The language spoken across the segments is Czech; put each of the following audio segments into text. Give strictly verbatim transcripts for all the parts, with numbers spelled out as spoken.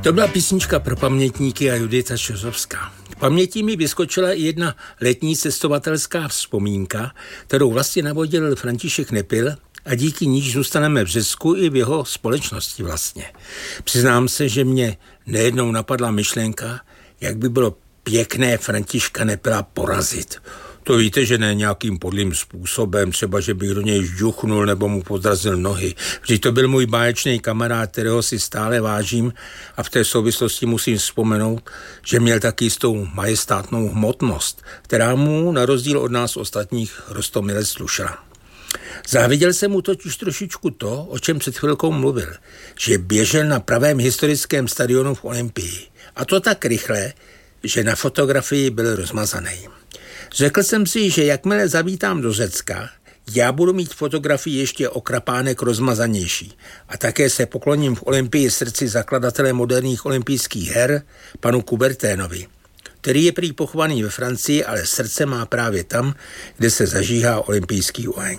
To byla písnička pro pamětníky a Judita Čozovská. V paměti mi vyskočila i jedna letní cestovatelská vzpomínka, kterou vlastně navodil František Nepil a díky níž zůstaneme v Řecku i v jeho společnosti vlastně. Přiznám se, že mě nejednou napadla myšlenka, jak by bylo pěkné Františka Nepila porazit. To víte, že ne nějakým podlým způsobem, třeba, že bych do něj žuchnul nebo mu podrazil nohy. Vždyť to byl můj báječný kamarád, kterého si stále vážím a v té souvislosti musím vzpomenout, že měl taky jistou majestátnou hmotnost, která mu na rozdíl od nás ostatních roztomile slušela. Záviděl jsem mu totiž trošičku to, o čem před chvilkou mluvil, že běžel na pravém historickém stadionu v Olympii. A to tak rychle, že na fotografii byl rozmazaný. Řekl jsem si, že jakmile zavítám do Řecka, já budu mít fotografii ještě o krapánek rozmazanější. A také se pokloním v Olympii srdci zakladatele moderních olympijských her, panu Coubertinovi, který je prý pochovaný ve Francii, ale srdce má právě tam, kde se zažíhá olympijský oheň.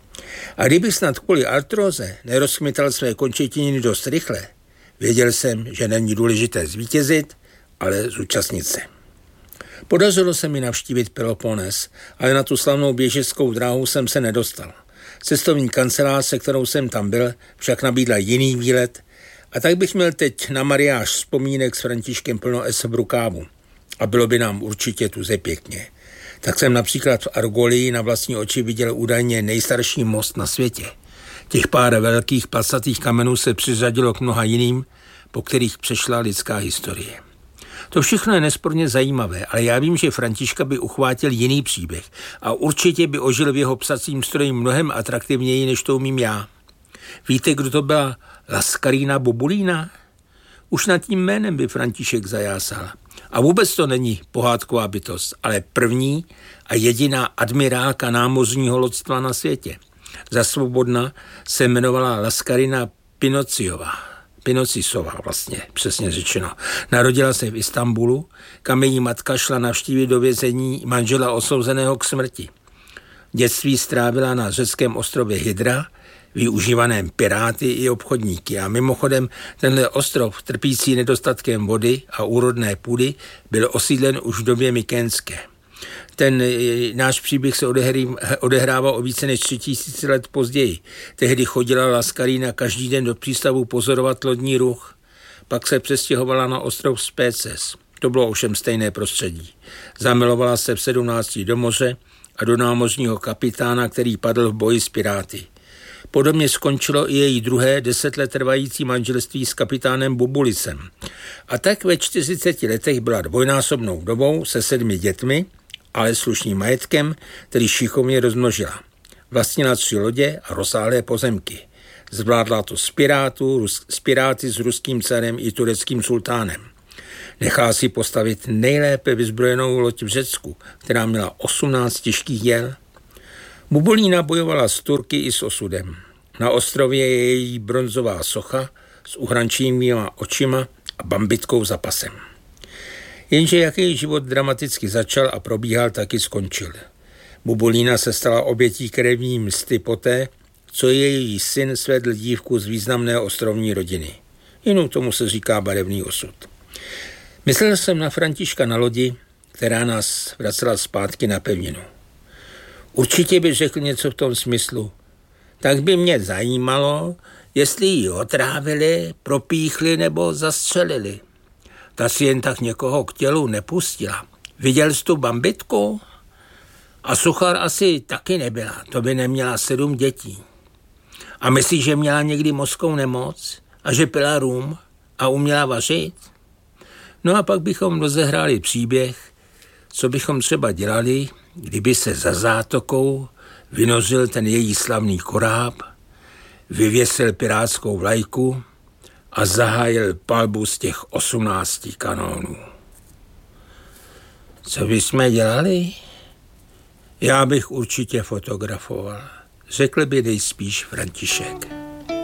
A kdybych snad kvůli artróze nerozchmytal své končetiny dost rychle, věděl jsem, že není důležité zvítězit, ale zúčastnit se. Podařilo se mi navštívit Peloponés, ale na tu slavnou běžeckou dráhu jsem se nedostal. Cestovní kancelář, se kterou jsem tam byl, však nabídla jiný výlet a tak bych měl teď na mariáž vzpomínek s Františkem plno es v rukávu. A bylo by nám určitě tuze pěkně. Tak jsem například v Argolii na vlastní oči viděl údajně nejstarší most na světě. Těch pár velkých placatých kamenů se přiřadilo k mnoha jiným, po kterých přešla lidská historie. To všechno je nesporně zajímavé, ale já vím, že Františka by uchvátil jiný příběh a určitě by ožil v jeho psacím stroji mnohem atraktivněji, než to umím já. Víte, kdo to byla Laskarina Bobulina? Už nad tím jménem by František zajásal. A vůbec to není pohádková bytost, ale první a jediná admirálka námořního lodstva na světě. Za svobodna se jmenovala Laskarina Pinociová. Pinocisová vlastně, přesně řečeno. Narodila se v Istanbulu, kam její matka šla navštívit do vězení manžela osouzeného k smrti. Dětství strávila na řeckém ostrově Hydra, využívaném piráty i obchodníky. A mimochodem tenhle ostrov, trpící nedostatkem vody a úrodné půdy, byl osídlen už v době mykénské. Ten náš příběh se odehrává o více než tři tisíce let později. Tehdy chodila Laskarina každý den do přístavu pozorovat lodní ruch. Pak se přestěhovala na ostrov Spéces. To bylo ovšem stejné prostředí. Zamilovala se v sedmnácti do moře a do námořního kapitána, který padl v boji s piráty. Podobně skončilo i její druhé deset let trvající manželství s kapitánem Bubulisem. A tak ve čtyřiceti letech byla dvojnásobnou vdovou se sedmi dětmi, ale slušným majetkem, který šikovně rozmnožila. Vlastnila tři lodě a rozsáhlé pozemky. Zvládla to z pirátů, z piráty s ruským carem i tureckým sultánem. Nechala si postavit nejlépe vyzbrojenou loď v Řecku, která měla osmnáct těžkých děl. Bubulína bojovala s Turky i s osudem. Na ostrově je její bronzová socha s uhrančivýma očima a bambitkou za pasem. Jenže jak její život dramaticky začal a probíhal, taky skončil. Bubulína se stala obětí krevní msty poté, co její syn svedl dívku z významné ostrovní rodiny. Jinou tomu se říká barevný osud. Myslel jsem na Františka na lodi, která nás vracela zpátky na pevninu. Určitě by řekl něco v tom smyslu. Tak by mě zajímalo, jestli ji otrávili, propíchli nebo zastřelili. Ta si jen tak někoho k tělu nepustila. Viděl jsi tu bambitku? A suchar asi taky nebyla, to by neměla sedm dětí. A myslíš, že měla někdy mozkovou nemoc a že pila rum a uměla vařit? No a pak bychom rozehráli příběh, co bychom třeba dělali, kdyby se za zátokou vynořil ten její slavný koráb, vyvěsil pirátskou vlajku a zahájil palbu z těch osmnácti kanónů. Co bychom dělali? Já bych určitě fotografoval, řekl by nejspíš František.